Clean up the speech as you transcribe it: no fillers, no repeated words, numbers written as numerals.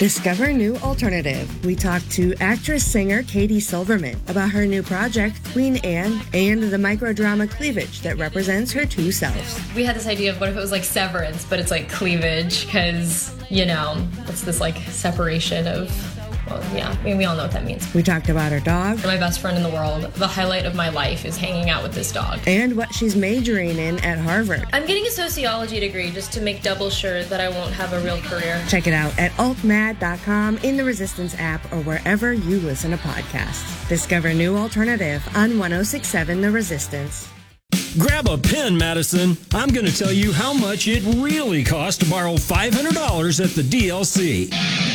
Discover New Alternative. We talked to actress-singer Katie Silverman about her new project, Queen Anne, and the microdrama cleavage that represents her two selves. We had this idea of what if it was like Severance, but it's like cleavage, because, you know, it's this like separation of, well, yeah, I mean, we all know what that means. We talked about her dog. My best friend in the world. The highlight of my life is hanging out with this dog. And what she's majoring in at Harvard. I'm getting a sociology degree just to make double sure that I won't have a real career. Check it out at altmad.com, in the Resistance app, or wherever you listen to podcasts. Discover New Alternative on 106.7 The Resistance. Grab a pen, Madison. I'm going to tell you how much it really costs to borrow $500 at the DLC.